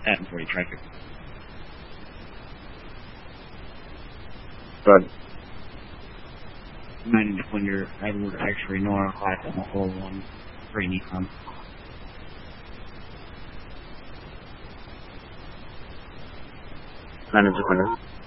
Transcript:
at 40 traffic. Good. 90 Defender, Edward X-ray Nora, class on the whole one, 3 Nissan. 90 Defender.